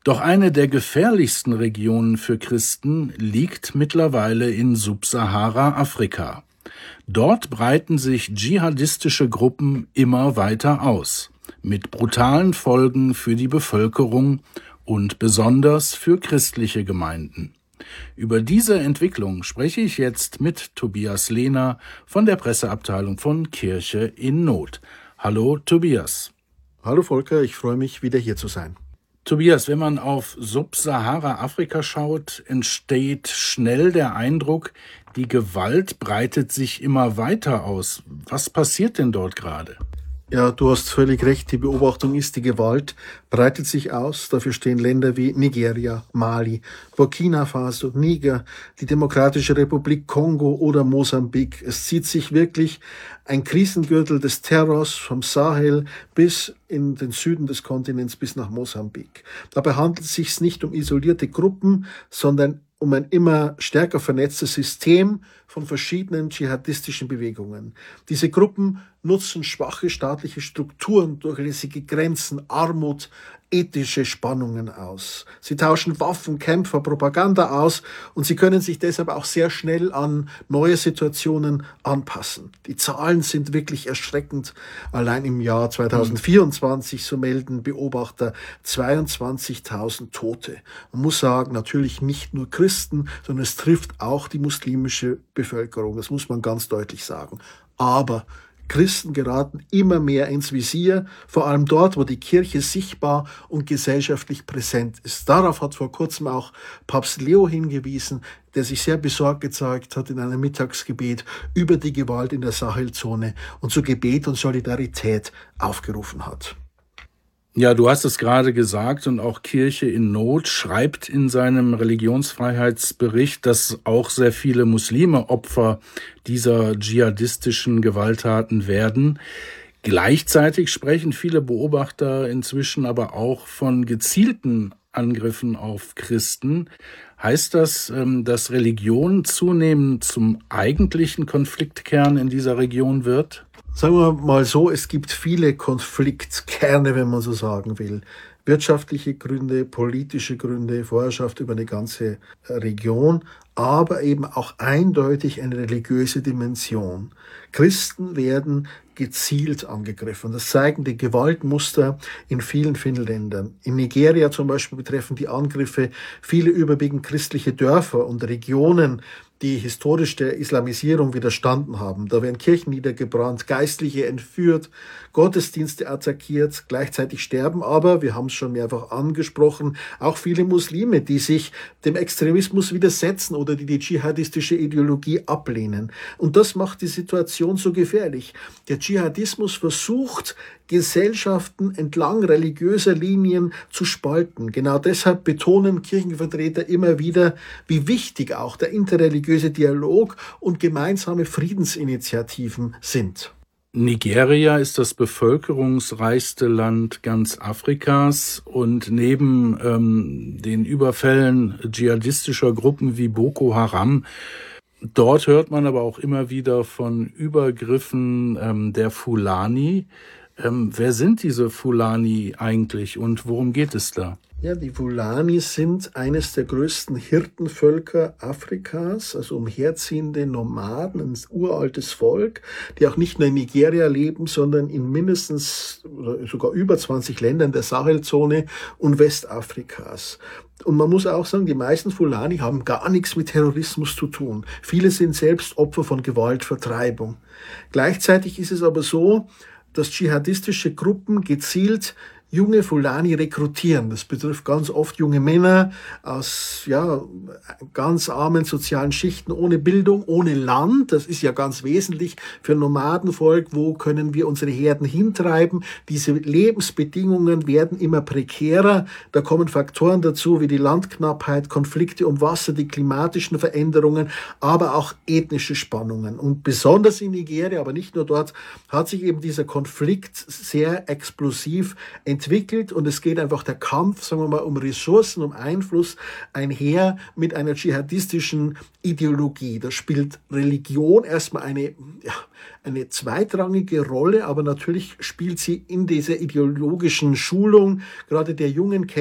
Doch eine der gefährlichsten Regionen für Christen liegt mittlerweile in Subsahara-Afrika. Dort breiten sich dschihadistische Gruppen immer weiter aus, mit brutalen Folgen für die Bevölkerung und besonders für christliche Gemeinden. Über diese Entwicklung spreche ich jetzt mit Tobias Lehner von der Presseabteilung von Kirche in Not. Hallo Tobias. Hallo Volker, ich freue mich, wieder hier zu sein. Tobias, wenn man auf Subsahara-Afrika schaut, entsteht schnell der Eindruck, die Gewalt breitet sich immer weiter aus. Was passiert denn dort gerade? Ja, du hast völlig recht, die Beobachtung ist, die Gewalt breitet sich aus. Dafür stehen Länder wie Nigeria, Mali, Burkina Faso, Niger, die Demokratische Republik Kongo oder Mosambik. Es zieht sich wirklich ein Krisengürtel des Terrors vom Sahel bis in den Süden des Kontinents, bis nach Mosambik. Dabei handelt es sich nicht um isolierte Gruppen, sondern um ein immer stärker vernetztes System von verschiedenen dschihadistischen Bewegungen. Diese Gruppen nutzen schwache staatliche Strukturen, durchlässige Grenzen, Armut, ethische Spannungen aus. Sie tauschen Waffen, Kämpfer, Propaganda aus und sie können sich deshalb auch sehr schnell an neue Situationen anpassen. Die Zahlen sind wirklich erschreckend. Allein im Jahr 2024, so melden Beobachter, 22.000 Tote. Man muss sagen, natürlich nicht nur Christen, sondern es trifft auch die muslimische Bevölkerung. Das muss man ganz deutlich sagen. Aber Christen geraten immer mehr ins Visier, vor allem dort, wo die Kirche sichtbar und gesellschaftlich präsent ist. Darauf hat vor kurzem auch Papst Leo hingewiesen, der sich sehr besorgt gezeigt hat in einem Mittagsgebet über die Gewalt in der Sahelzone und zu Gebet und Solidarität aufgerufen hat. Ja, du hast es gerade gesagt und auch Kirche in Not schreibt in seinem Religionsfreiheitsbericht, dass auch sehr viele Muslime Opfer dieser dschihadistischen Gewalttaten werden. Gleichzeitig sprechen viele Beobachter inzwischen aber auch von gezielten Angriffen auf Christen. Heißt das, dass Religion zunehmend zum eigentlichen Konfliktkern in dieser Region wird? Sagen wir mal so, es gibt viele Konfliktkerne, wenn man so sagen will. Wirtschaftliche Gründe, politische Gründe, Vorherrschaft über eine ganze Region, aber eben auch eindeutig eine religiöse Dimension. Christen werden gezielt angegriffen. Das zeigen die Gewaltmuster in vielen Ländern. In Nigeria zum Beispiel betreffen die Angriffe viele überwiegend christliche Dörfer und Regionen, die historisch der Islamisierung widerstanden haben. Da werden Kirchen niedergebrannt, Geistliche entführt, Gottesdienste attackiert, gleichzeitig sterben aber, wir haben es schon mehrfach angesprochen, auch viele Muslime, die sich dem Extremismus widersetzen oder die dschihadistische Ideologie ablehnen. Und das macht die Situation so gefährlich. Der Dschihadismus versucht, Gesellschaften entlang religiöser Linien zu spalten. Genau deshalb betonen Kirchenvertreter immer wieder, wie wichtig auch der interreligiöse Dialog und gemeinsame Friedensinitiativen sind. Nigeria ist das bevölkerungsreichste Land ganz Afrikas und neben den Überfällen dschihadistischer Gruppen wie Boko Haram, dort hört man aber auch immer wieder von Übergriffen der Fulani. Wer sind diese Fulani eigentlich und worum geht es da? Ja, die Fulani sind eines der größten Hirtenvölker Afrikas, also umherziehende Nomaden, ein uraltes Volk, die auch nicht nur in Nigeria leben, sondern in mindestens oder sogar über 20 Ländern der Sahelzone und Westafrikas. Und man muss auch sagen, die meisten Fulani haben gar nichts mit Terrorismus zu tun. Viele sind selbst Opfer von Gewalt, Vertreibung. Gleichzeitig ist es aber so, dass dschihadistische Gruppen gezielt junge Fulani rekrutieren. Das betrifft ganz oft junge Männer aus ganz armen sozialen Schichten, ohne Bildung, ohne Land. Das ist ja ganz wesentlich für ein Nomadenvolk. Wo können wir unsere Herden hintreiben? Diese Lebensbedingungen werden immer prekärer. Da kommen Faktoren dazu wie die Landknappheit, Konflikte um Wasser, die klimatischen Veränderungen, aber auch ethnische Spannungen. Und besonders in Nigeria, aber nicht nur dort, hat sich eben dieser Konflikt sehr explosiv entwickelt und es geht einfach der Kampf, sagen wir mal, um Ressourcen, um Einfluss einher mit einer dschihadistischen Ideologie. Da spielt Religion erstmal eine zweitrangige Rolle, aber natürlich spielt sie in dieser ideologischen Schulung gerade der jungen